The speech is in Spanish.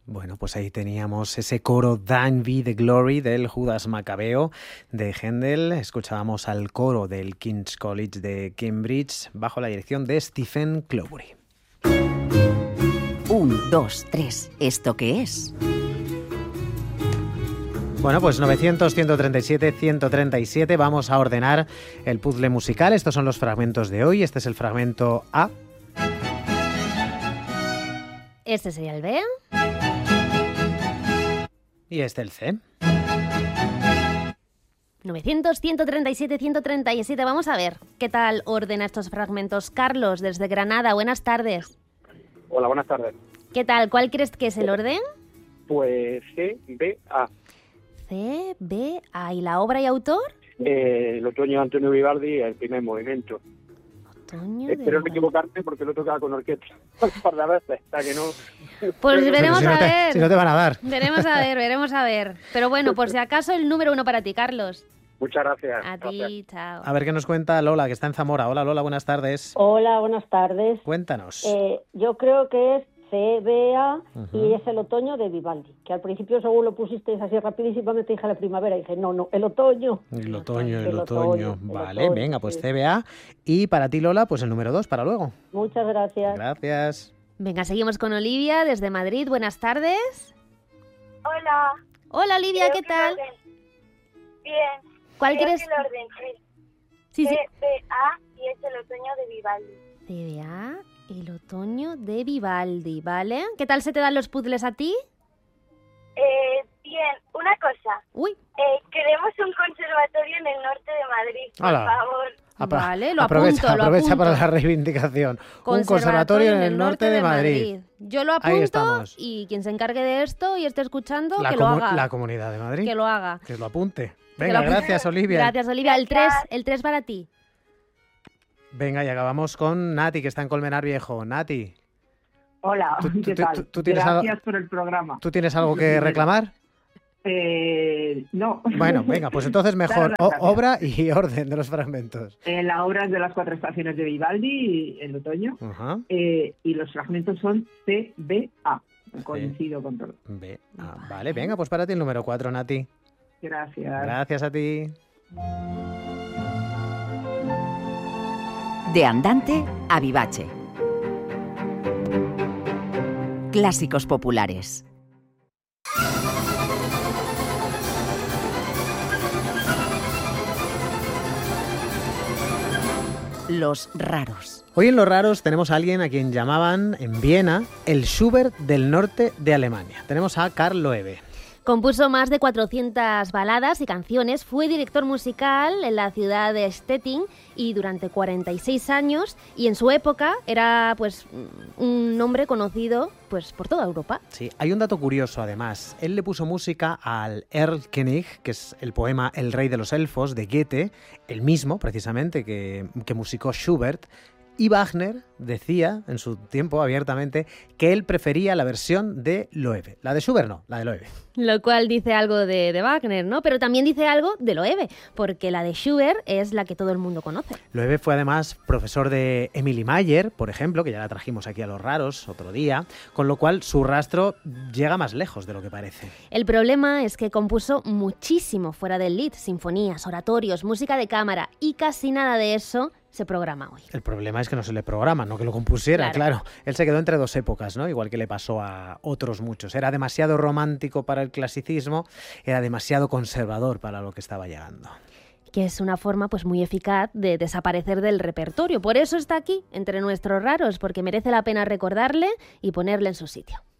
Bueno, pues ahí teníamos ese coro Thine Be the Glory del Judas Macabeo de Händel. Escuchábamos al coro del King's College de Cambridge bajo la dirección de Stephen Clobury. 1, 2, 3. ¿Esto qué es? Bueno, pues 900, 137, 137. Vamos a ordenar el puzzle musical. Estos son los fragmentos de hoy. Este es el fragmento A. Este sería el B. Y este el C. 900, 137, 137. Vamos a ver qué tal ordena estos fragmentos. Carlos, desde Granada, buenas tardes. Hola, buenas tardes. ¿Qué tal? ¿Cuál crees que es el orden? Pues C, B, A. C, B, A. ¿Y la obra y autor? El otoño de Antonio Vivaldi, el primer movimiento. Otoño de Espero no equivocarme porque lo tocaba con orquesta un par de veces, hasta que no... Pues veremos Si no a ver. si no te van a dar. Veremos a ver. Pero bueno, por si acaso, el número 1 para ti, Carlos. Muchas gracias. A Gracias. ti, chao. A ver qué nos cuenta Lola, que está en Zamora. Hola, Lola, buenas tardes. Hola, buenas tardes. Cuéntanos. Yo creo que es CBA y es el otoño de Vivaldi, que al principio según lo pusisteis así rapidísimamente dije la primavera y dije no, el otoño. El otoño. El otoño, Vale, el venga, pues sí. CBA. Y para ti, Lola, pues el número 2 para luego. Muchas gracias. Gracias. Venga, seguimos con Olivia, desde Madrid. Buenas tardes. Hola. Hola, Olivia, ¿qué tal? Bien. ¿Cuál Creo quieres? que el orden es Sí. CBA y es el otoño de Vivaldi. CBA, el otoño de Vivaldi, ¿vale? ¿Qué tal se te dan los puzzles a ti? Bien, una cosa. Uy, Queremos un conservatorio en el norte de Madrid, por Hala. favor. vale, lo aprovecha, apunto, lo aprovecha apunto. para la reivindicación. Un conservatorio en el norte de Madrid. Yo lo Ahí apunto estamos. y quien se encargue de esto y esté escuchando, que lo haga. La Comunidad de Madrid. Que lo haga. Que lo apunte. Que Venga, lo apunte. gracias, Olivia. Gracias, Olivia. El 3 para ti. Venga, y acabamos con Nati, que está en Colmenar Viejo. Nati, Hola, ¿Tú- ¿qué tú- tal? tú tienes Gracias por el programa. ¿tú tienes algo que reclamar? No. Bueno, venga, pues entonces mejor Claro, las gracias. obra y orden de los fragmentos. La obra es de las 4 estaciones de Vivaldi, el otoño, Ajá. y los fragmentos son C, B, A. Coincido con todo. B, vale, venga, pues para ti el número 4, Nati. Gracias. Gracias a ti. De andante a vivace. Clásicos populares. Los raros. Hoy en Los Raros tenemos a alguien a quien llamaban en Viena el Schubert del norte de Alemania. Tenemos a Karl Loewe. Compuso más de 400 baladas y canciones, fue director musical en la ciudad de Stettin y durante 46 años, y en su época era pues un nombre conocido pues por toda Europa. Sí, hay un dato curioso además. Él le puso música al Erlkönig, que es el poema El rey de los elfos de Goethe, el mismo precisamente que musicó Schubert. Y Wagner decía en su tiempo abiertamente que él prefería la versión de Loewe. La de Schubert no, la de Loewe. Lo cual dice algo de Wagner, ¿no? Pero también dice algo de Loewe, porque la de Schubert es la que todo el mundo conoce. Loewe fue además profesor de Emily Mayer, por ejemplo, que ya la trajimos aquí a Los Raros otro día, con lo cual su rastro llega más lejos de lo que parece. El problema es que compuso muchísimo fuera del Lied, sinfonías, oratorios, música de cámara, y casi nada de eso se programa hoy. El problema es que no se le programa, no que lo compusiera, claro. Él se quedó entre dos épocas, ¿no? Igual que le pasó a otros muchos. Era demasiado romántico para el clasicismo, era demasiado conservador para lo que estaba llegando. Que es una forma pues muy eficaz de desaparecer del repertorio. Por eso está aquí, entre nuestros raros, porque merece la pena recordarle y ponerle en su sitio.